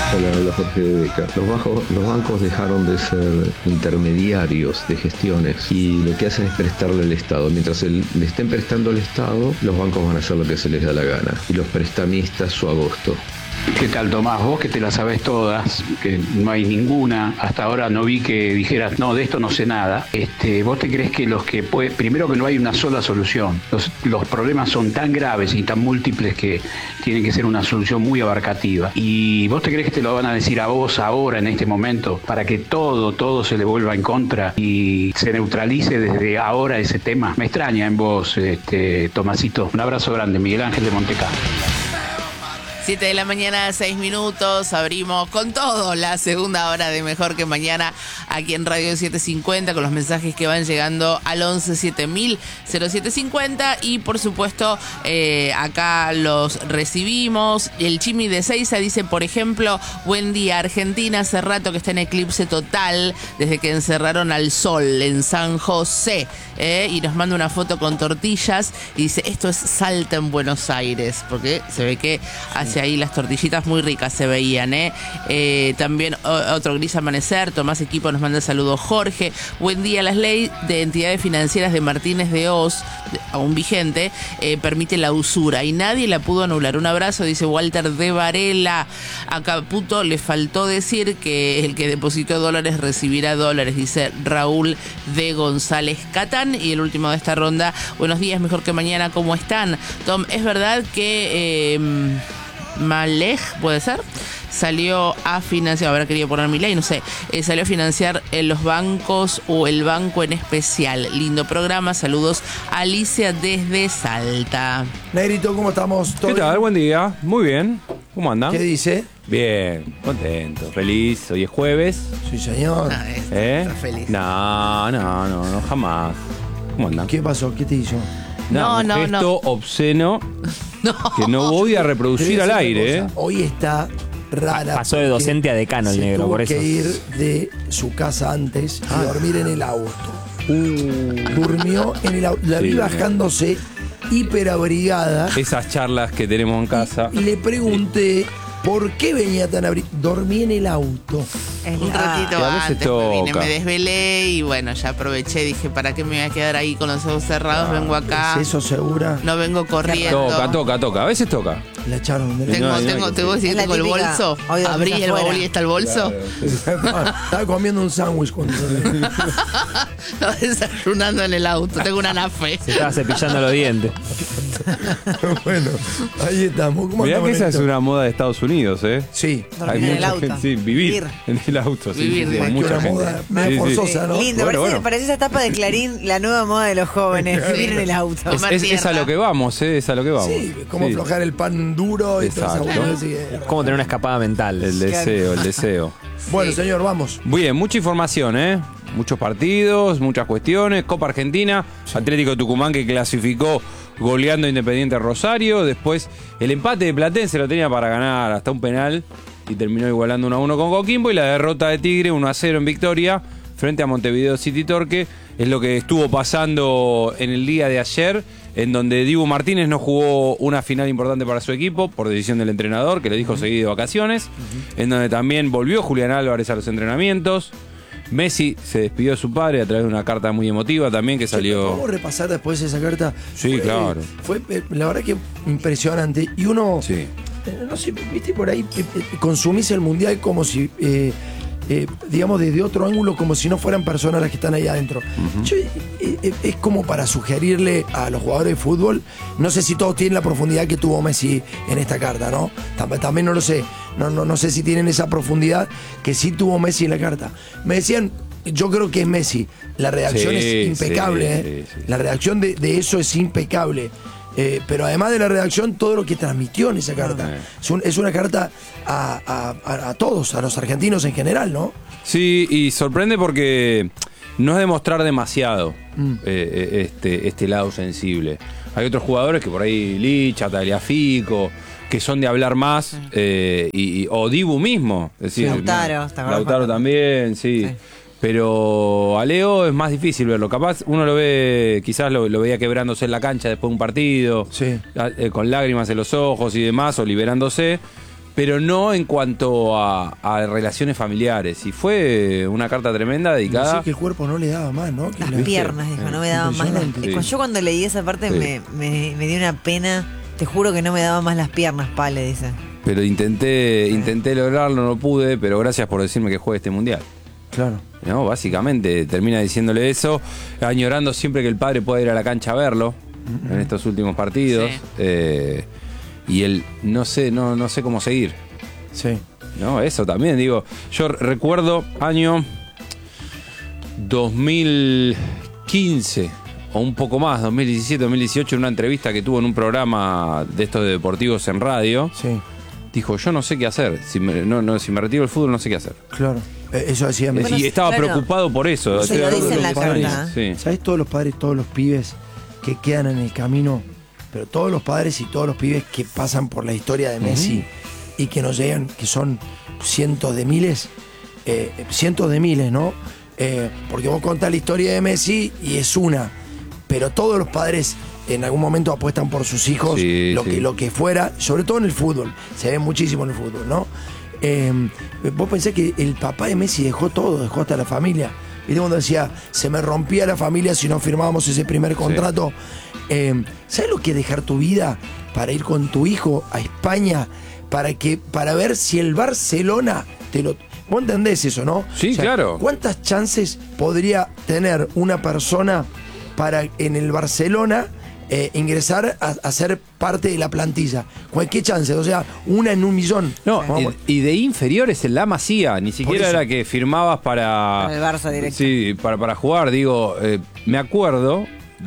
Hola, habla Jorge de Beca. Los bancos dejaron de ser intermediarios de gestiones y lo que hacen es prestarle al Estado. Mientras le estén prestando al Estado, los bancos van a hacer lo que se les da la gana y los prestamistas su agosto. ¿Qué tal, Tomás? Vos que te las sabés todas, que no hay ninguna, hasta ahora no vi que dijeras, no, de esto no sé nada. ¿Vos te crees que primero que no hay una sola solución? Los problemas son tan graves y tan múltiples que tienen que ser una solución muy abarcativa. ¿Y vos te crees que te lo van a decir a vos ahora, en este momento, para que todo se le vuelva en contra y se neutralice desde ahora ese tema? Me extraña en vos, Tomasito. Un abrazo grande, Miguel Ángel de Montecarlo. 7 de la mañana, 6 minutos, abrimos con todo la segunda hora de Mejor que Mañana aquí en Radio 750 con los mensajes que van llegando al 11 7000 0750 y por supuesto acá los recibimos. El Chimi de Seiza dice, por ejemplo, buen día, Argentina hace rato que está en eclipse total desde que encerraron al sol en San José, y nos manda una foto con tortillas y dice, esto es Salta en Buenos Aires, porque se ve que hacia ahí las tortillitas muy ricas se veían, también otro gris amanecer. Tomás Equipo nos manda saludos. Jorge, buen día. Las leyes de entidades financieras de Martínez de Oz, aún vigente, permite la usura y nadie la pudo anular. Un abrazo, dice Walter de Varela. A Caputo le faltó decir que el que depositó dólares recibirá dólares, dice Raúl de González Catán. Y el último de esta ronda, buenos días, Mejor que Mañana, ¿cómo están? Tom, es verdad que Malej, ¿puede ser? Salió a financiar, ahora quería poner mi ley, no sé, salió a financiar los bancos o el banco en especial. Lindo programa, saludos, Alicia desde Salta. Negrito, ¿cómo estamos? ¿Qué tal? Buen día, muy bien. ¿Cómo andan? ¿Qué dice? Bien, contento, feliz. Hoy es jueves. Sí, señor. Está feliz. No, jamás. ¿Cómo andan? ¿Qué pasó? ¿Qué te hizo? Un gesto obsceno que no voy a reproducir al aire. Hoy está rara. Pasó de docente a decano el negro, por eso. Tuvo que ir de su casa antes y dormir en el auto. Durmió en el auto. La vi bajándose hiperabrigada. Esas charlas que tenemos en casa. Y le pregunté por qué venía tan abrigada. Dormí en el auto. Un ratito a veces antes me desvelé y bueno, ya aproveché, dije, ¿para qué me voy a quedar ahí con los ojos cerrados? Vengo acá. ¿Es eso segura? No vengo corriendo. Toca. A veces toca. La echaron de Tengo tengo el bolso. Abrí el baúl y está el bolso. Estaba comiendo un sándwich cuando Estaba desayunando en el auto. Tengo una nafe. Se estaba cepillando los dientes. Bueno, ahí estamos. Mirá que esa es una moda de Estados Unidos, ¿eh? Sí. Hay mucha gente, sí, vivir en el auto. Vivir, sí, Hay mucha una gente. moda medio forzosa, ¿no? Lindo, parece esa etapa de Clarín, la nueva moda de los jóvenes, vivir en el auto. Es a lo que vamos, es a lo que vamos. Sí, cómo aflojar el pan duro y toda esa Exacto. bolsa así. Cómo tener una escapada mental. El deseo. Bueno, señor, vamos. Bien, mucha información, muchos partidos, muchas cuestiones. Copa Argentina, Atlético Tucumán que clasificó goleando Independiente Rosario. Después el empate de Platense lo tenía para ganar hasta un penal y terminó igualando 1-1 con Coquimbo. Y la derrota de Tigre 1-0 en victoria frente a Montevideo City Torque. Es lo que estuvo pasando en el día de ayer, en donde Dibu Martínez no jugó una final importante para su equipo por decisión del entrenador, que le dijo seguir de vacaciones, en donde también volvió Julián Álvarez a los entrenamientos. Messi se despidió de su padre a través de una carta muy emotiva también que salió. ¿Podemos repasar después esa carta? Sí, claro. Fue la verdad que impresionante. Y uno, Sí. no sé, viste por ahí, consumís el mundial como si, digamos, desde otro ángulo, como si no fueran personas las que están ahí adentro. Es como para sugerirle a los jugadores de fútbol, no sé si todos tienen la profundidad que tuvo Messi en esta carta, ¿no? También no lo sé. No sé si tienen esa profundidad que sí tuvo Messi en la carta. Me decían, yo creo que es Messi. La redacción es impecable, sí. La redacción de eso es impecable. Pero además de la redacción, todo lo que transmitió en esa carta. Es una carta a todos, a los argentinos en general, ¿no? Sí, y sorprende porque no es demostrar demasiado este lado sensible. Hay otros jugadores que por ahí, Licha, Tagliafico, que son de hablar más, o Dibu mismo. Es decir, Lautaro también, sí. Pero a Leo es más difícil verlo. Capaz uno lo ve, quizás lo veía quebrándose en la cancha después de un partido, con lágrimas en los ojos y demás, o liberándose. pero no en cuanto a relaciones familiares. Y fue una carta tremenda dedicada. Sé que el cuerpo no le daba más, ¿no? Que Las la- piernas, dijo, no me daban más las... Impresionante. Yo cuando leí esa parte Sí. me dio una pena. Te juro que no me daban más las piernas, le dice. Pero intenté lograrlo, no pude, pero gracias por decirme que juegue este mundial. Claro. ¿No? Básicamente termina diciéndole eso, añorando siempre que el padre pueda ir a la cancha a verlo en estos últimos partidos. Sí. Y él no sé cómo seguir. Sí. No, eso también, digo. Yo recuerdo año 2015 o un poco más, 2017, 2018, en una entrevista que tuvo en un programa de estos de deportivos en radio. Sí. Dijo, yo no sé qué hacer. Si me retiro del fútbol, no sé qué hacer. Claro. Eso decía Messi. Bueno, Y estaba claro. preocupado por eso. Se lo Estoy dice en la hablando de carta. los padres. Sí. ¿Sabes todos los padres, todos los pibes que quedan en el camino? Pero todos los padres y todos los pibes que pasan por la historia de Messi y que nos llegan, que son cientos de miles, ¿no? Porque vos contás la historia de Messi y es una, pero todos los padres en algún momento apuestan por sus hijos, Sí, sí. lo que fuera, sobre todo en el fútbol, se ve muchísimo en el fútbol, ¿no? Vos pensés que el papá de Messi dejó todo, dejó hasta la familia. ¿Viste cuando decía, se me rompía la familia si no firmábamos ese primer contrato? ¿Sabes lo que es dejar tu vida para ir con tu hijo a España para ver si el Barcelona te lo... ¿Vos entendés eso, no? Sí, claro. ¿Cuántas chances podría tener una persona para en el Barcelona ingresar a ser parte de la plantilla? ¿Qué chance? O sea, una en 1.000.000. No, Vamos- y de inferiores en la Masía, ni siquiera eso. era que firmabas para... Para el Barça directo. Sí, para jugar, digo, me acuerdo,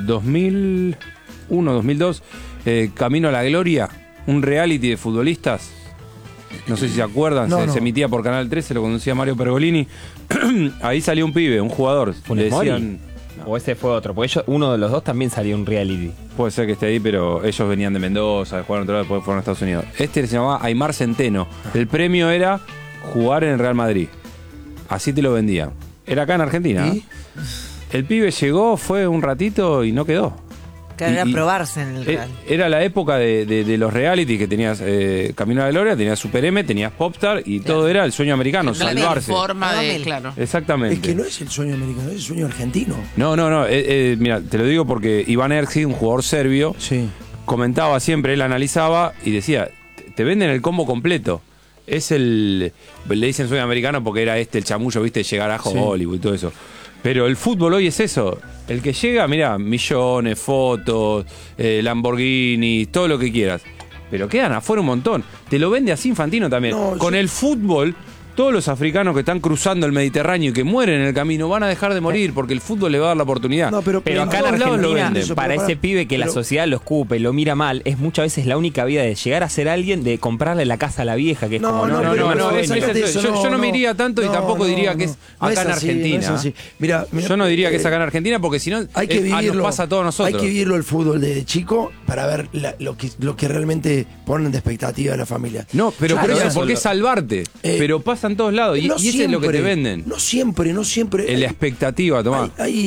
2001, 2002, Camino a la Gloria, un reality de futbolistas. No sé si se acuerdan, No, se no. emitía por Canal 13, lo conducía Mario Pergolini. Ahí salió un pibe, un jugador. ¿Funes Le decían, Mori? ¿O ese fue otro? Porque uno de los dos también salió un reality. puede ser que esté ahí, pero ellos venían de Mendoza, jugaron otro lado, después fueron a Estados Unidos. Este se llamaba Aymar Centeno. El premio era jugar en el Real Madrid. Así te lo vendían. Era acá en Argentina. ¿Y? ¿eh? El pibe llegó, fue un ratito y no quedó. Claro, era Y- probarse en el Real. Era la época de los reality que tenías Camino a la Gloria, tenías Super M, tenías Popstar y todo era el sueño americano, No hay salvarse. forma de, Dámelo. claro. Exactamente. Es que no es el sueño americano, es el sueño argentino. No. Mira, te lo digo porque Iván Erci, un jugador serbio, Sí. comentaba siempre, él analizaba y decía, te venden el combo completo. Es le dicen sueño americano porque era el chamullo, viste, llegar a Hollywood y todo eso. Pero el fútbol hoy es eso. El que llega, mira, millones, fotos, Lamborghini, todo lo que quieras. Pero quedan afuera un montón. Te lo vende así Infantino también. No, Con yo- el fútbol, todos los africanos que están cruzando el Mediterráneo y que mueren en el camino van a dejar de morir porque el fútbol le va a dar la oportunidad. No, Pero en acá en todos lados lo Argentina, venden. Eso, para pero ese pará, pibe que la pero- sociedad lo escupe, lo mira mal, es muchas veces la única vida de llegar a ser alguien, de comprarle la casa a la vieja, que es No, como, no, no, pero- no, pero es- sácate es- eso, yo no me iría tanto y tampoco diría que es no acá en así, Argentina. no es así. Mira, Yo no diría que es acá en Argentina porque si no hay que vivirlo. nos pasa a todos nosotros. Hay que vivirlo el fútbol desde chico para ver lo que realmente ponen de expectativa a la familia. No, pero Yo por creo eso, que- porque es salvarte. Pero pasa en todos lados y no ese es lo que te siempre, venden. No siempre. En la expectativa, Tomás.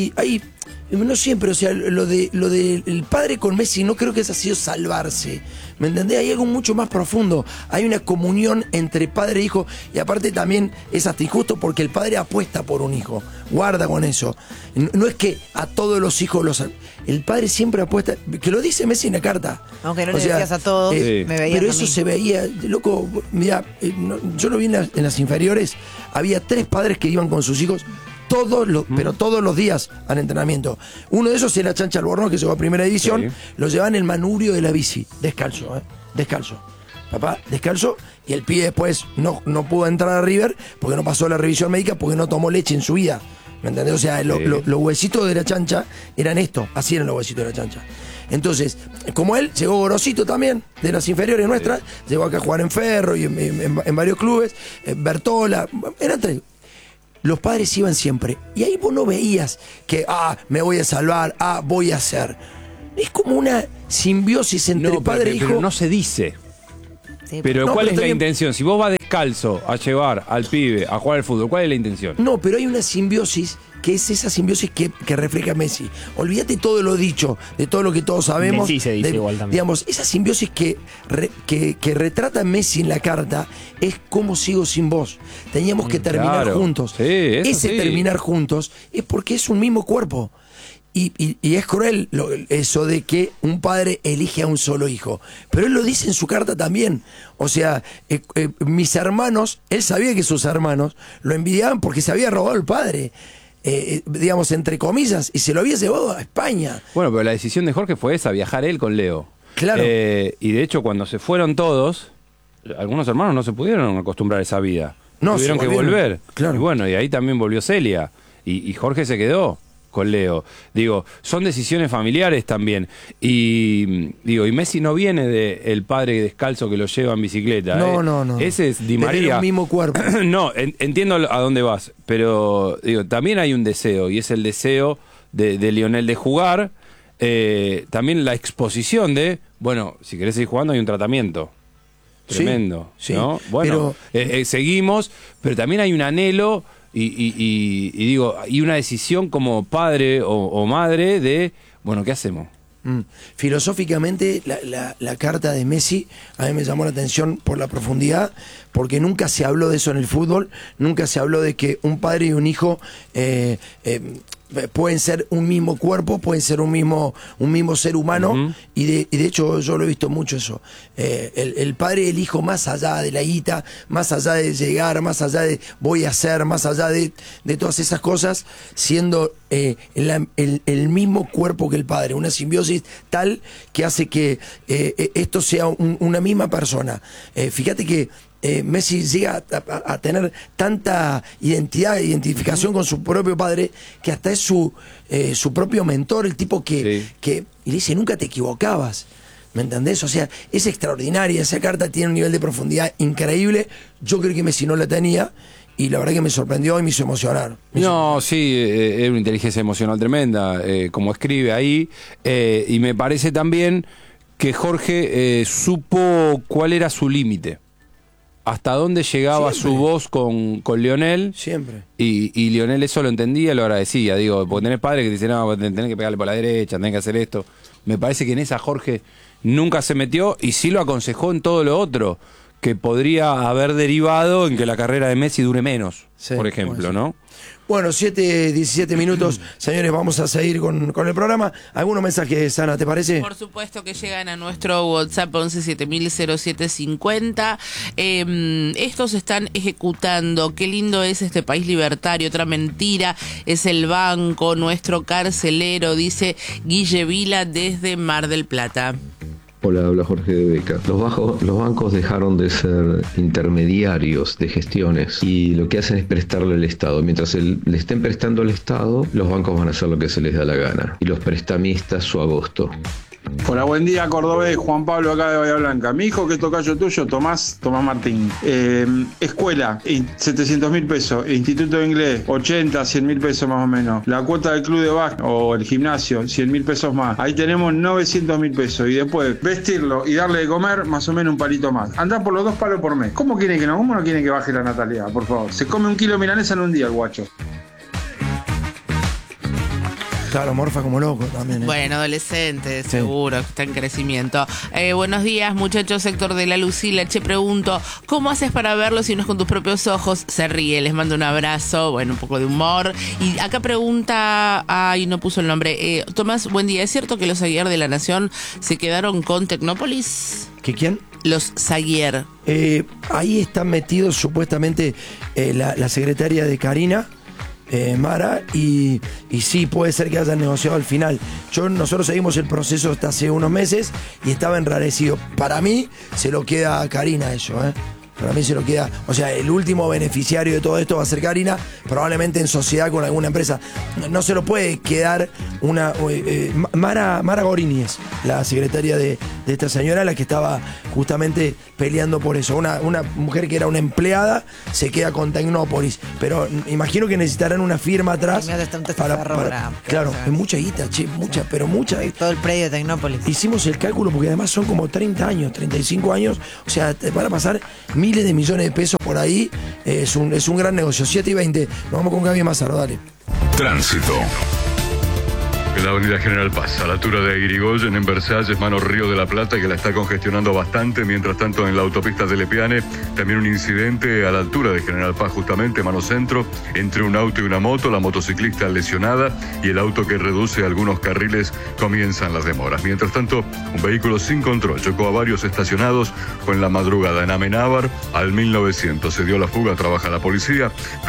No siempre, o sea, lo de el padre con Messi no creo que haya sido salvarse. ¿Me entendés? Hay algo mucho más profundo. Hay una comunión entre padre e hijo. Y aparte también es hasta injusto porque el padre apuesta por un hijo. Guarda con eso. No es que a todos los hijos el padre siempre apuesta. Que lo dice Messi en la carta. Aunque no O le sea, decías a todos, Sí. me veías pero a eso mí. se veía, loco, mira, yo lo vi en las inferiores, había 3 padres que iban con sus hijos pero todos los días al entrenamiento. Uno de esos era Chancha Albornoz, que llegó a primera división, Sí. lo llevaban en el manubrio de la bici, descalzo, descalzo. Papá, descalzo, y el pibe después no pudo entrar a River porque no pasó la revisión médica porque no tomó leche en su vida. ¿Me entendés? O sea, los huesitos de la chancha eran esto, así eran los huesitos de la chancha. Entonces, como él, llegó Gorosito también, de las inferiores nuestras, llegó acá a jugar en Ferro y en varios clubes, Bertola, eran 3. Los padres iban siempre. Y ahí vos no veías que, me voy a salvar, voy a hacer. Es como una simbiosis entre No, padre e pero hijo. no se dice. Sí, Pero No, ¿cuál pero es la también- intención? Si vos vas descalzo a llevar al pibe a jugar al fútbol, ¿cuál es la intención? No, pero hay una simbiosis que es esa simbiosis que refleja Messi. Olvídate todo lo dicho, de todo lo que todos sabemos. Messi se dice igual también. Digamos, esa simbiosis que retrata Messi en la carta es cómo sigo sin vos. Teníamos que terminar claro. juntos. Sí, eso Ese sí. terminar juntos es porque es un mismo cuerpo. Y es cruel eso de que un padre elige a un solo hijo. Pero él lo dice en su carta también. O sea, mis hermanos, él sabía que sus hermanos lo envidiaban porque se había robado el padre. Digamos, entre comillas, y se lo había llevado a España. Bueno, pero la decisión de Jorge fue esa, viajar él con Leo. Claro. Y de hecho, cuando se fueron todos, algunos hermanos no se pudieron acostumbrar a esa vida. No, Tuvieron se que volvieron. volver. Claro. Y bueno, y ahí también volvió Celia. Y Jorge se quedó con Leo. Digo, son decisiones familiares también. Y Messi no viene de el padre descalzo que lo lleva en bicicleta. No. Ese es Di Tener María. un mismo cuerpo. No, entiendo a dónde vas, pero también hay un deseo, y es el deseo de Lionel de jugar. También la exposición de, bueno, si querés seguir jugando hay un tratamiento. Sí, Tremendo, sí, ¿no? Bueno, seguimos, pero también hay un anhelo y una decisión como padre o madre de, bueno, ¿qué hacemos? Filosóficamente, la carta de Messi a mí me llamó la atención por la profundidad, porque nunca se habló de eso en el fútbol, nunca se habló de que un padre y un hijo pueden ser un mismo cuerpo, pueden ser un mismo ser humano. Uh-huh. y de hecho yo lo he visto mucho eso. El padre y el hijo, más allá de la guita, más allá de llegar, más allá de voy a hacer, más allá de todas esas cosas, siendo el mismo cuerpo que el padre, una simbiosis tal que hace que esto sea una misma persona. Fíjate que Messi llega a tener tanta identificación con su propio padre, que hasta es su propio mentor, el tipo que y le dice, nunca te equivocabas. ¿Me entendés? O sea, es extraordinaria. Esa carta tiene un nivel de profundidad increíble. Yo creo que Messi no la tenía, y la verdad que me sorprendió y me hizo emocionar. No, sí, es una inteligencia emocional tremenda, como escribe ahí, y me parece también que Jorge supo cuál era su límite, hasta dónde llegaba Siempre. su voz con Lionel. Siempre. Y Lionel eso lo entendía, lo agradecía. Digo, porque tenés padres que te dicen, no, tenés que pegarle por la derecha, tenés que hacer esto. Me parece que en esa Jorge nunca se metió, y sí lo aconsejó en todo lo otro, que podría haber derivado en que la carrera de Messi dure menos, Sí, por ejemplo, puede ser. ¿no? Bueno, 7:17 minutos. Señores, vamos a seguir con el programa. ¿Algunos mensajes, Ana, te parece? Por supuesto que llegan a nuestro WhatsApp 11700750. Estos se están ejecutando. Qué lindo es este país libertario. Otra mentira es el banco, nuestro carcelero, dice Guille Vila desde Mar del Plata. Hola, habla Jorge de Beca. Los bancos dejaron de ser intermediarios de gestiones, y lo que hacen es prestarle al Estado. Mientras le estén prestando al Estado, los bancos van a hacer lo que se les da la gana, y los prestamistas su agosto. Hola, buen día, Cordobés. Juan Pablo acá de Bahía Blanca. Mi hijo, que es tocayo tuyo, Tomás Martín. Escuela, 700.000 pesos. Instituto de inglés, 80, 100.000 pesos más o menos. La cuota del club de básquet o el gimnasio, 100.000 pesos más. Ahí tenemos 900.000 pesos. Y después vestirlo y darle de comer, más o menos un palito más. Andá por los 2 palos por mes. ¿Cómo quieren que no? ¿Cómo no quieren que baje la natalidad? Por favor. Se come 1 kilo de milanesa en un día el guacho. Claro, morfa como loco también. Bueno, adolescente, seguro, está en crecimiento. Buenos días, muchachos. Héctor de la Lucila. Pregunto, ¿cómo haces para verlo si no es con tus propios ojos? Se ríe, les mando un abrazo, bueno, un poco de humor. Y acá pregunta, no puso el nombre. Tomás, buen día. ¿Es cierto que los Aguiar de la Nación se quedaron con Tecnópolis? ¿Que quién? Los Zaguier. Ahí están metidos supuestamente la secretaria de Karina, Mara, y sí, puede ser que hayan negociado al final. Nosotros seguimos el proceso hasta hace unos meses y estaba enrarecido. Para mí se lo queda a Karina eso, Para mí se lo queda, o sea, el último beneficiario de todo esto va a ser Karina, probablemente en sociedad con alguna empresa. No se lo puede quedar Mara Gorini es la secretaria de de esta señora, la que estaba justamente peleando por eso. Una mujer que era una empleada se queda con Tecnópolis, pero imagino que necesitarán una firma atrás. Claro, es mucha guita, che, mucha. Todo el predio de Tecnópolis. Hicimos el cálculo porque además son como 30 años, 35 años, o sea, te van a pasar miles de millones de pesos por ahí. Es un gran negocio. 7:20, nos vamos con Gaby Mazaro, dale. Tránsito. En la avenida General Paz, a la altura de Irigoyen, en Versalles, mano Río de la Plata, que la está congestionando bastante. Mientras tanto, en la autopista de Lepiane, también un incidente a la altura de General Paz, justamente, mano centro, entre un auto y una moto, la motociclista lesionada y el auto que reduce algunos carriles, comienzan las demoras. Mientras tanto, un vehículo sin control chocó a varios estacionados. Fue en la madrugada en Amenábar, al 1900. Se dio la fuga, trabaja la policía.